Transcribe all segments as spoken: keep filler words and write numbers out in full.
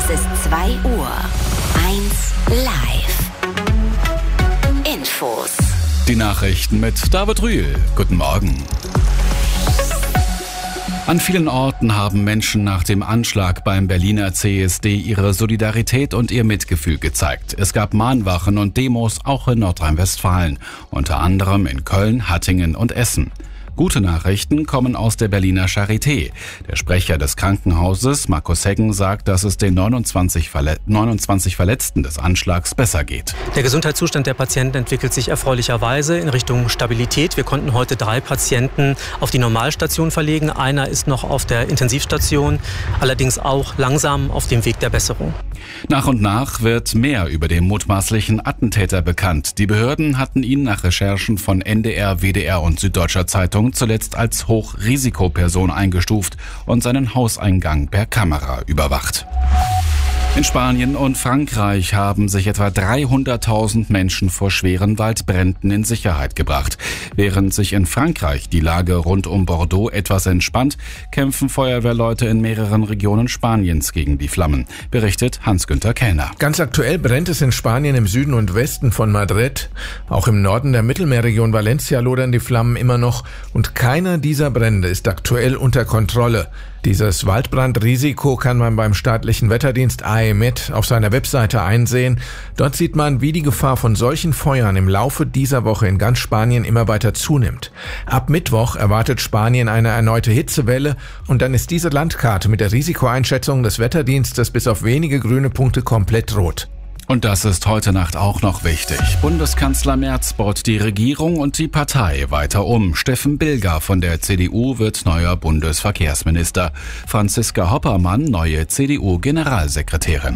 ist zwei Uhr. eins live. Infos. Die Nachrichten mit David Rühl. Guten Morgen. An vielen Orten haben Menschen nach dem Anschlag beim Berliner C S D ihre Solidarität und ihr Mitgefühl gezeigt. Es gab Mahnwachen und Demos auch in Nordrhein-Westfalen, unter anderem in Köln, Hattingen und Essen. Gute Nachrichten kommen aus der Berliner Charité. Der Sprecher des Krankenhauses, Markus Heggen, sagt, dass es den neunundzwanzig, Verle- neunundzwanzig Verletzten des Anschlags besser geht. Der Gesundheitszustand der Patienten entwickelt sich erfreulicherweise in Richtung Stabilität. Wir konnten heute drei Patienten auf die Normalstation verlegen. Einer ist noch auf der Intensivstation, allerdings auch langsam auf dem Weg der Besserung. Nach und nach wird mehr über den mutmaßlichen Attentäter bekannt. Die Behörden hatten ihn nach Recherchen von N D R, W D R und Süddeutscher Zeitung zuletzt als Hochrisikoperson eingestuft und seinen Hauseingang per Kamera überwacht. In Spanien und Frankreich haben sich etwa dreihunderttausend Menschen vor schweren Waldbränden in Sicherheit gebracht. Während sich in Frankreich die Lage rund um Bordeaux etwas entspannt, kämpfen Feuerwehrleute in mehreren Regionen Spaniens gegen die Flammen, berichtet Hans-Günther Kellner. Ganz aktuell brennt es in Spanien im Süden und Westen von Madrid. Auch im Norden der Mittelmeerregion Valencia lodern die Flammen immer noch und keiner dieser Brände ist aktuell unter Kontrolle. Dieses Waldbrandrisiko kann man beim staatlichen Wetterdienst A E M E T auf seiner Webseite einsehen. Dort sieht man, wie die Gefahr von solchen Feuern im Laufe dieser Woche in ganz Spanien immer weiter zunimmt. Ab Mittwoch erwartet Spanien eine erneute Hitzewelle und dann ist diese Landkarte mit der Risikoeinschätzung des Wetterdienstes bis auf wenige grüne Punkte komplett rot. Und das ist heute Nacht auch noch wichtig. Bundeskanzler Merz baut die Regierung und die Partei weiter um. Steffen Bilger von der C D U wird neuer Bundesverkehrsminister. Franziska Hoppermann neue C D U-Generalsekretärin.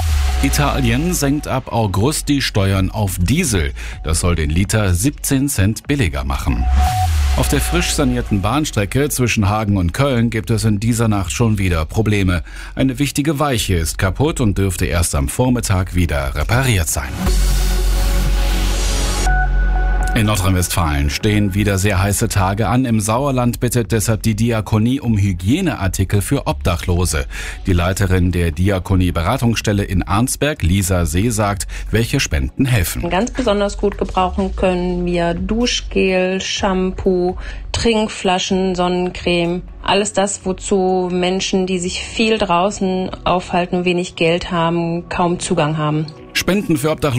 Italien senkt ab August die Steuern auf Diesel. Das soll den Liter siebzehn Cent billiger machen. Auf der frisch sanierten Bahnstrecke zwischen Hagen und Köln gibt es in dieser Nacht schon wieder Probleme. Eine wichtige Weiche ist kaputt und dürfte erst am Vormittag wieder repariert sein. In Nordrhein-Westfalen stehen wieder sehr heiße Tage an. Im Sauerland bittet deshalb die Diakonie um Hygieneartikel für Obdachlose. Die Leiterin der Diakonie-Beratungsstelle in Arnsberg, Lisa See, sagt, welche Spenden helfen. Ganz besonders gut gebrauchen können wir Duschgel, Shampoo, Trinkflaschen, Sonnencreme. Alles das, wozu Menschen, die sich viel draußen aufhalten, wenig Geld haben, kaum Zugang haben. Spenden für Obdachlose